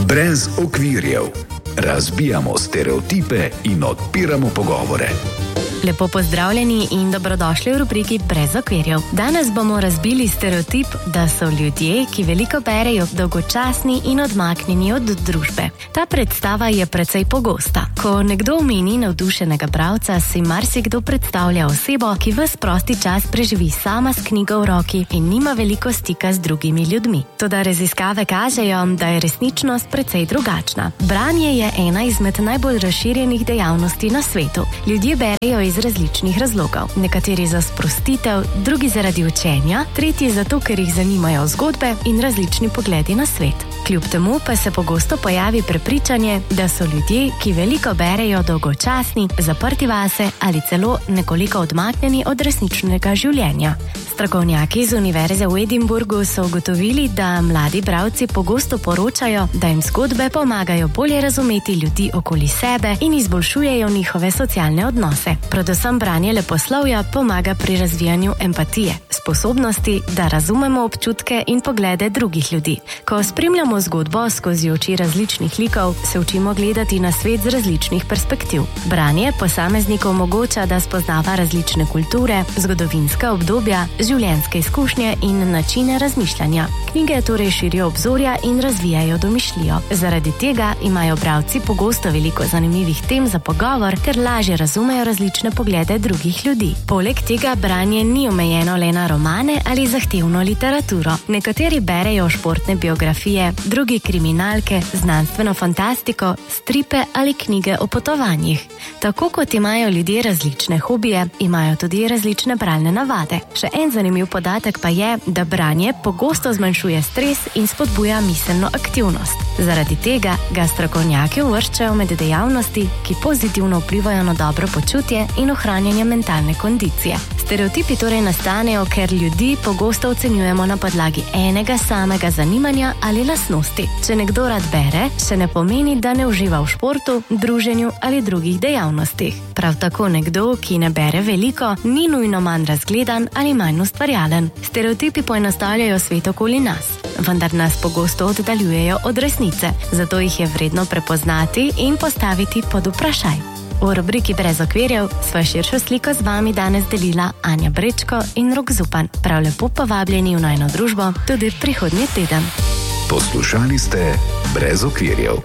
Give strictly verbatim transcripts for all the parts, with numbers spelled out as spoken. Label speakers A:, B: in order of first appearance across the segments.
A: Brez okvirjev. Razbijamo stereotipe in odpiramo pogovore.
B: Lepo pozdravljeni in dobrodošli v rubriki Brez okvirjev. Danes bomo razbili stereotip, da so ljudje, ki veliko berejo, dolgočasni in odmaknjeni od družbe. Ta predstava je precej pogosta. Ko nekdo omeni navdušenega bralca, si marsikdo predstavlja osebo, ki ves prosti čas preživi sama s knjigo v roki in nima veliko stika z drugimi ljudmi. Toda raziskave kažejo, da je resničnost precej drugačna. Branje je ena izmed najbolj razširjenih dejavnosti na svetu. Ljudje berejo iz različnih razlogov. Nekateri za sprostitev, drugi zaradi učenja, tretji zato, ker jih zanimajo zgodbe in različni pogledi na svet. Kljub temu pa se pogosto pojavi prepričanje, da so ljudje, ki veliko berejo, dolgočasni, zaprti vase ali celo nekoliko odmaknjeni od resničnega življenja. Strokovnjaki z Univerze v Edinburgu so ugotovili, da mladi bralci pogosto poročajo, da jim zgodbe pomagajo bolje razumeti ljudi okoli sebe in izboljšujejo njihove socialne odnose. Predvsem branje leposlovja pomaga pri razvijanju empatije, sposobnosti, da razumemo občutke in poglede drugih ljudi. Ko spremljamo zgodbo skozi oči različnih likov, se učimo gledati na svet z različnih perspektiv. Branje posamezniku omogoča, da spoznava različne kulture, zgodovinska obdobja, življenjske izkušnje in načine razmišljanja. Knjige torej širijo obzorja in razvijajo domišljijo. Zaradi tega imajo bralci pogosto veliko zanimivih tem za pogovor, ker lažje razumejo različne poglede drugih ljudi. Poleg tega branje ni omejeno le na romane ali zahtevno literaturo. Nekateri berejo športne biografije, drugi kriminalke, znanstveno fantastiko, stripe ali knjige o potovanjih. Tako kot imajo ljudje različne hobije, imajo tudi različne bralne navade. Še en zanimiv podatek pa je, da branje pogosto zmanjšuje stres in spodbuja miselno aktivnost. Zaradi tega ga strokovnjaki uvrščajo med dejavnosti, ki pozitivno vplivajo na dobro počutje in ohranjanje mentalne kondicije. Stereotipi torej nastanejo, ker ljudi pogosto ocenjujemo na podlagi enega samega zanimanja ali lastnosti. Če nekdo rad bere, še ne pomeni, da ne uživa v športu, druženju ali drugih dejavnostih. Prav tako nekdo, ki ne bere veliko, ni nujno manj razgledan ali manj ustvarjalen. Stereotipi poenostavljajo svet okoli nas, vendar nas pogosto oddaljujejo od resnice, zato jih je vredno prepoznati in postaviti pod vprašaj. V rubriki Brez okvirjev sva širšo sliko z vami danes delila Anja Brečko in Rok Zupan. Prav lepo povabljeni v najino družbo tudi prihodnji teden.
A: Poslušali ste Brez okvirjev.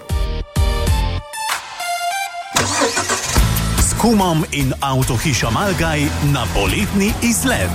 C: S kumom in avtohišo Malgaj na poletni izlet.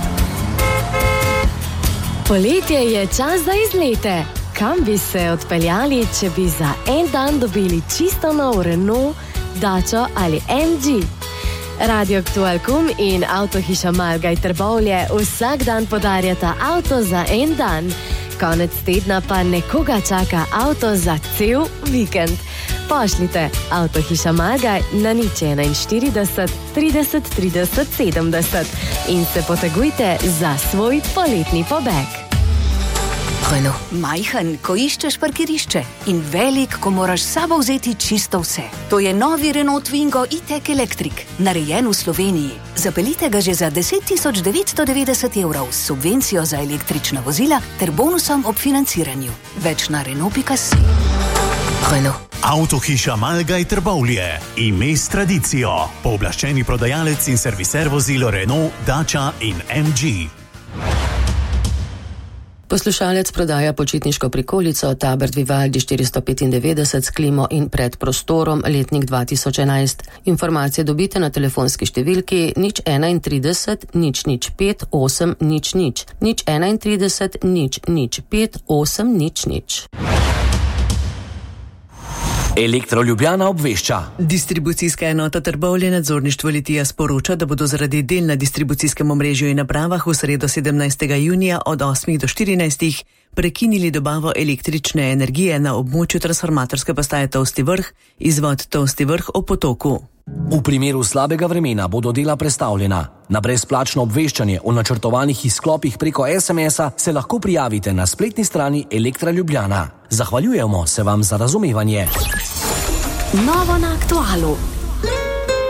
B: Poletje je čas za izlete. Kam bi se odpeljali, če bi za en dan dobili čisto nov Renault, Dačo ali em dži? Radio Aktualkum in avtohiša Malgaj Trbovlje vsak dan podarjata avto za en dan. Konec tedna pa nekoga čaka avto za cel vikend. Pošljite avtohiša Malgaj na nič enainštirideset trideset trideset sedemdeset in se potegujte za svoj poletni pobeg.
D: Renault. Majhen, ko iščeš parkirišče in velik, ko moraš s sabo vzeti čisto vse. To je novi Renault Twingo e-tech Electric, narejen v Sloveniji. Zapeljite ga že za deset tisoč devetsto devetdeset evrov s subvencijo za električna vozila ter bonusom ob financiranju. Več na Renault pika si. Renault.
C: Avtohiša Malgaj Trbovlje. Ime s tradicijo. Pooblaščeni prodajalec in serviser vozil Renault, Dača in em dži.
E: Poslušalec prodaja počitniško prikolico Tabert Vivaldi štiristo petindevetdeset s klimo in predprostorom, letnik dva tisoč enajst. Informacije dobite na telefonski številki nič enaintrideset nič nič pet osem nič nič, nič enaintrideset nič nič pet osem nič nič.
F: Elektro Ljubljana obvešča.
G: Distribucijska enota Trbovlje nadzorništvo Litija sporoča, da bodo zaradi del na distribucijskem omrežju in napravah v sredo sedemnajstega junija od osmih do štirinajstih prekinili dobavo električne energije na območju transformatorske postaje Tovsti Vrh, izvod Tovsti Vrh ob potoku.
F: V primeru slabega vremena bodo dela prestavljena. Na brezplačno obveščanje o načrtovanih izklopih preko es em es-a se lahko prijavite na spletni strani Elektra Ljubljana. Zahvaljujemo se vam za razumevanje.
B: Novo na Aktualu.